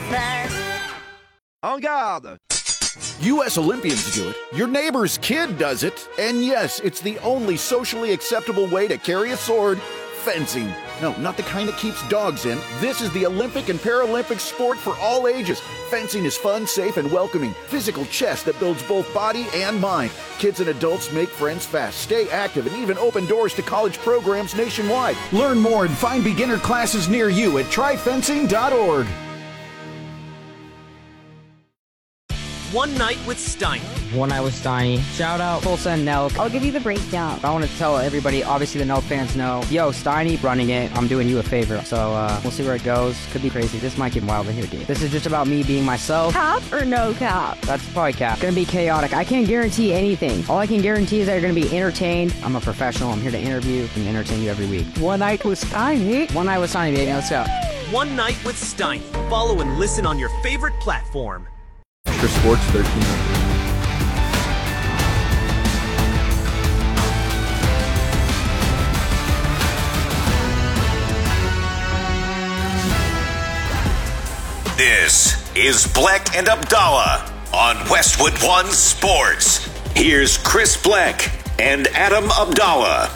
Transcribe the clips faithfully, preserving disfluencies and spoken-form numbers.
fast. En garde! U S Olympians do it, your neighbor's kid does it, and yes, it's the only socially acceptable way to carry a sword, fencing. No, not the kind that keeps dogs in. This is the Olympic and Paralympic sport for all ages. Fencing is fun, safe, and welcoming. Physical chess that builds both body and mind. Kids and adults make friends fast, stay active, and even open doors to college programs nationwide. Learn more and find beginner classes near you at try fencing dot org. One Night with Steiny. One Night with Steiny. Shout out Tulsa and Nelk. I'll give you the breakdown. I want to tell everybody, obviously the Nelk fans know, yo, Steiny running it, I'm doing you a favor. So uh, we'll see where it goes. Could be crazy. This might get wild in here, dude. This is just about me being myself. Cap or no cap? That's probably cap. Gonna be chaotic. I can't guarantee anything. All I can guarantee is that you're gonna be entertained. I'm a professional. I'm here to interview and entertain you every week. One Night with Steiny. One Night with Steiny, baby. Let's go. One Night with Steiny. Follow and listen on your favorite platform. Extra Sports thirteen hundred. This is Bleck and Abdallah on Westwood One Sports. Here's Chris Bleck and Adam Abdallah.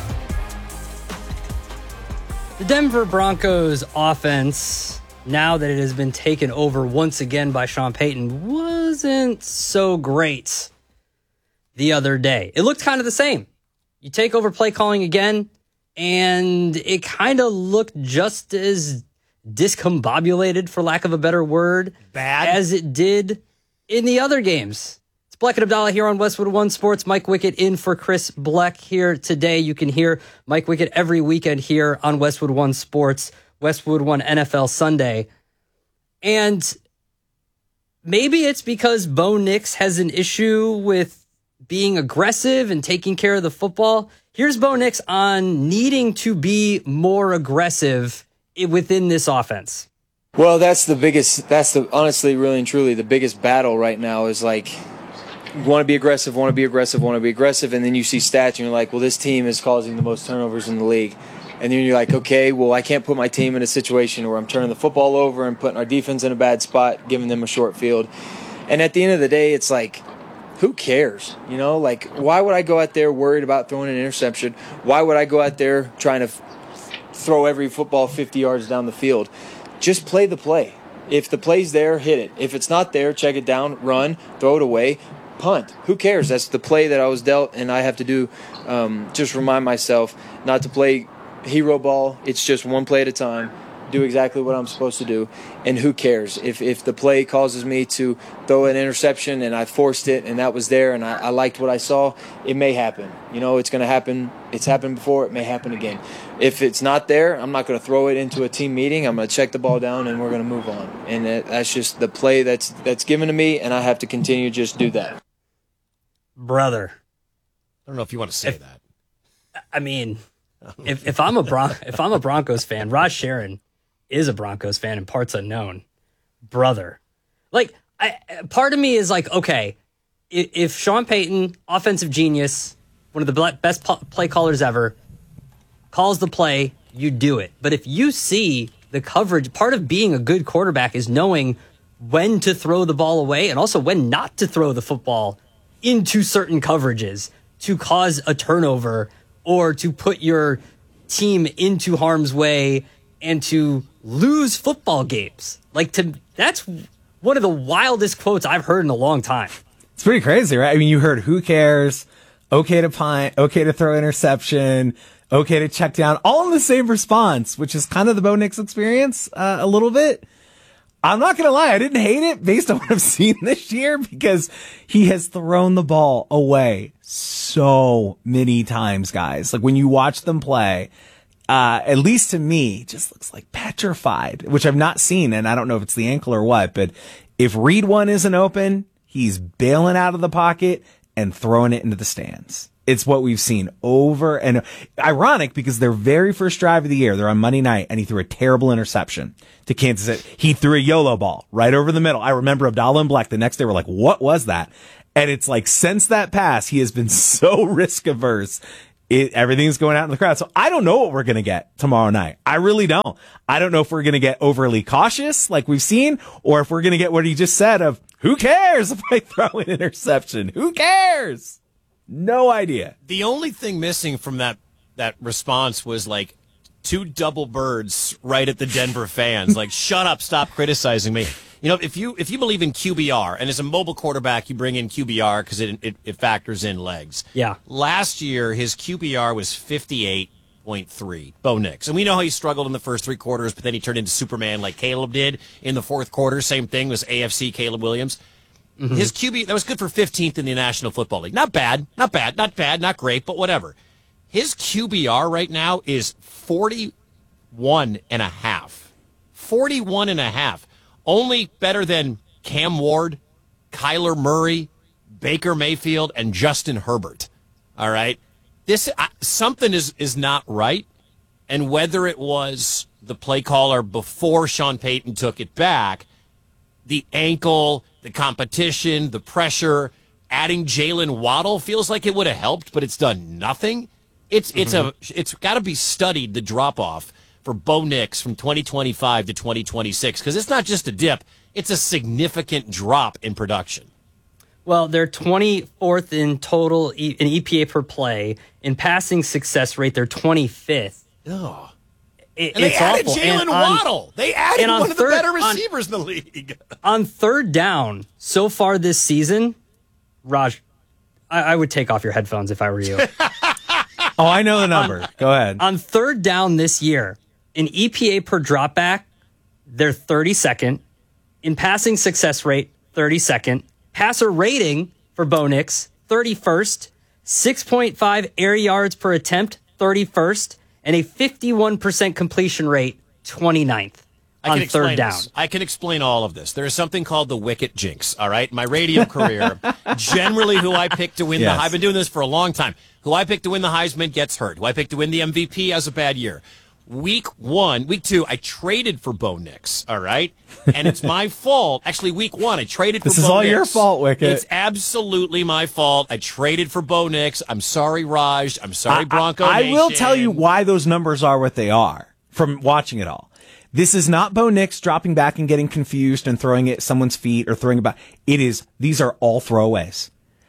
The Denver Broncos offense, now that it has been taken over once again by Sean Payton, wasn't so great the other day. It looked kind of the same. You take over play calling again, and it kind of looked just as discombobulated, for lack of a better word, Bad. as it did in the other games. It's Bleck and Abdallah here on Westwood One Sports. Mike Wickett in for Chris Bleck here today. You can hear Mike Wickett every weekend here on Westwood One Sports. Westwood One N F L Sunday. And maybe it's because Bo Nix has an issue with being aggressive and taking care of the football. Here's Bo Nix on needing to be more aggressive within this offense. Well, that's the biggest, that's the, honestly, really and truly, the biggest battle right now is like, want to be aggressive, want to be aggressive, want to be aggressive, and then you see stats and you're like, well, this team is causing the most turnovers in the league. And then you're like, okay, well, I can't put my team in a situation where I'm turning the football over and putting our defense in a bad spot, giving them a short field. And at the end of the day, it's like, who cares? You know, like, why would I go out there worried about throwing an interception? Why would I go out there trying to f- throw every football fifty yards down the field? Just play the play. If the play's there, hit it. If it's not there, check it down, run, throw it away, punt. Who cares? That's the play that I was dealt, and I have to do, um, just remind myself not to play hero ball. It's just one play at a time. Do exactly what I'm supposed to do, and who cares if if the play causes me to throw an interception and I forced it and that was there and I, I liked what I saw. It may happen. You know, it's going to happen. It's happened before. It may happen again. If it's not there, I'm not going to throw it into a team meeting. I'm going to check the ball down and we're going to move on. And that, that's just the play that's that's given to me, and I have to continue to just do that. Brother, I don't know if you want to say if, that. I mean, if if I'm a Bron- if I'm a Broncos fan, Raj Sharon is a Broncos fan in parts unknown. Brother, like, I, part of me is like, okay, if, if Sean Payton, offensive genius, one of the best play callers ever, calls the play, you do it. But if you see the coverage, part of being a good quarterback is knowing when to throw the ball away and also when not to throw the football into certain coverages to cause a turnover or to put your team into harm's way and to lose football games. Like, to that's one of the wildest quotes I've heard in a long time. It's pretty crazy, right? I mean, you heard who cares, okay to punt, okay to throw interception, okay to check down, all in the same response, which is kind of the Bo Nix experience uh, a little bit. I'm not going to lie, I didn't hate it based on what I've seen this year because he has thrown the ball away so many times, guys. Like, when you watch them play, Uh, at least to me, just looks like petrified, which I've not seen, and I don't know if it's the ankle or what, but if read one isn't open, he's bailing out of the pocket and throwing it into the stands. It's what we've seen over and ironic because their very first drive of the year, they're on Monday night, and he threw a terrible interception to Kansas City. He threw a YOLO ball right over the middle. I remember Abdallah and Black the next day were like, what was that? And it's like, since that pass, he has been so risk averse it, everything's going out in the crowd. So I don't know what we're going to get tomorrow night. I really don't. I don't know if we're going to get overly cautious like we've seen, or if we're going to get what he just said of, who cares if I throw an interception? Who cares? No idea. The only thing missing from that that response was like two double birds right at the Denver fans. Like, shut up, stop criticizing me. You know, if you if you believe in Q B R, and as a mobile quarterback, you bring in Q B R because it, it it factors in legs. Yeah. Last year, his Q B R was fifty-eight point three. Bo Nix. And we know how he struggled in the first three quarters, but then he turned into Superman like Caleb did in the fourth quarter. Same thing was A F C Caleb Williams. Mm-hmm. His Q B, that was good for fifteenth in the National Football League. Not bad, not bad, not bad, not great, but whatever. His Q B R right now is forty-one and a half. forty-one and a half. Only better than Cam Ward, Kyler Murray, Baker Mayfield, and Justin Herbert. All right? This uh, something is, is not right, and whether it was the play caller before Sean Payton took it back, the ankle, the competition, the pressure, adding Jalen Waddle feels like it would have helped, but it's done nothing. It's it's mm-hmm. a it's got to be studied, the drop off for Bo Nix from twenty twenty-five to twenty twenty-six, because it's not just a dip; it's a significant drop in production. Well, they're twenty-fourth in total in E P A per play. In passing success rate, they're twenty-fifth. Oh. It, and they it's added awful. Jalen Waddle. They added on one of third, the better on, receivers in the league. On third down, so far this season, Raj, I, I would take off your headphones if I were you. Oh, I know the number. On, Go ahead. On third down this year, in E P A per dropback, they're thirty-second. In passing success rate, thirty-second. Passer rating for Bo Nix, thirty-first. six point five air yards per attempt, thirty-first. And a fifty-one percent completion rate, twenty-ninth. I on can third down. This. I can explain all of this. There is something called the Wicket Jinx, all right? My radio career, generally who I pick to win yes. the I've been doing this for a long time. Who I pick to win the Heisman gets hurt. Who I pick to win the M V P has a bad year. Week one, week two, I traded for Bo Nix, all right? And it's my fault. Actually, week one, I traded for this Bo Nix. This is all your fault, Wicket. It's absolutely my fault. I traded for Bo Nix. I'm sorry, Raj. I'm sorry, Bronco I, I, Nation. I will tell you why those numbers are what they are from watching it all. This is not Bo Nix dropping back and getting confused and throwing it at someone's feet or throwing it back. It is, these are all throwaways.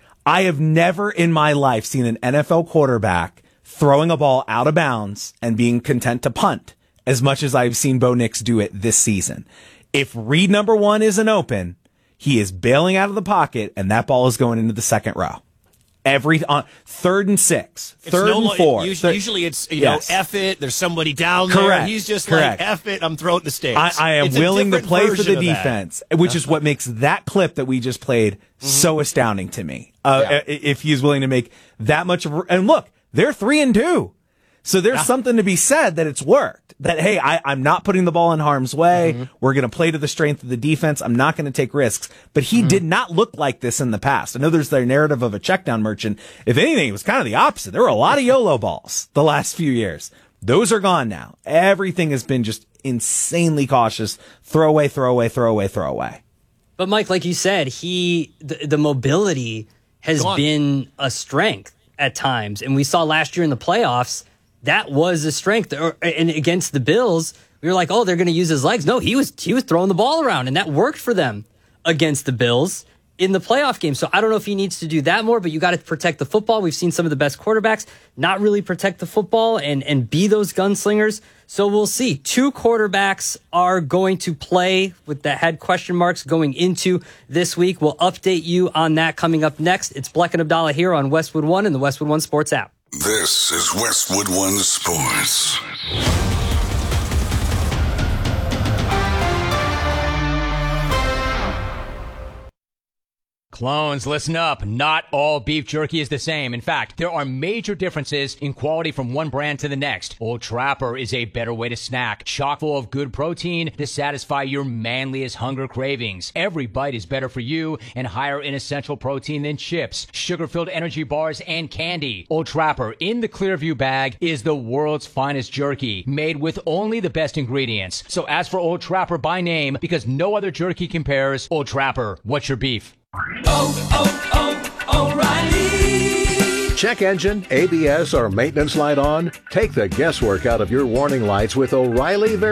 I have never in my life seen an N F L quarterback throwing a ball out of bounds and being content to punt as much as I've seen Bo Nix do it this season. If read number one isn't open, he is bailing out of the pocket and that ball is going into the second row. Every on third and six, it's third no, and four. Usually, third, usually it's you yes. know F it. There's somebody down Correct. there. He's just Correct. like F it. I'm throwing the stands. I, I am it's willing to play for the of defense, that. which is what makes that clip that we just played mm-hmm. so astounding to me. Uh, yeah. If he is willing to make that much of, and look, they're three and two. So there's yeah. something to be said that it's worked. That, hey, I, I'm not putting the ball in harm's way. Mm-hmm. We're going to play to the strength of the defense. I'm not going to take risks. But he mm-hmm. did not look like this in the past. I know there's their narrative of a checkdown merchant. If anything, it was kind of the opposite. There were a lot of YOLO balls the last few years. Those are gone now. Everything has been just insanely cautious. Throw away, throw away, throw away, throw away. But Mike, like you said, he the, the mobility has been a strength at times. And we saw last year in the playoffs, that was a strength. And against the Bills, we were like, oh, they're going to use his legs. No, he was he was throwing the ball around, and that worked for them against the Bills in the playoff game. So I don't know if he needs to do that more, but you got to protect the football. We've seen some of the best quarterbacks not really protect the football and, and be those gunslingers. So we'll see. Two quarterbacks are going to play with that had question marks going into this week. We'll update you on that coming up next. It's Bleck and Abdallah here on Westwood One and the Westwood One Sports app. This is Westwood One Sports. Clones, listen up. Not all beef jerky is the same. In fact, there are major differences in quality from one brand to the next. Old Trapper is a better way to snack, chock full of good protein to satisfy your manliest hunger cravings. Every bite is better for you and higher in essential protein than chips, sugar-filled energy bars, and candy. Old Trapper in the Clearview bag is the world's finest jerky, made with only the best ingredients. So ask for Old Trapper by name because no other jerky compares. Old Trapper, what's your beef? Oh, oh, oh, O'Reilly. check engine, A B S, or maintenance light on? Take the guesswork out of your warning lights with O'Reilly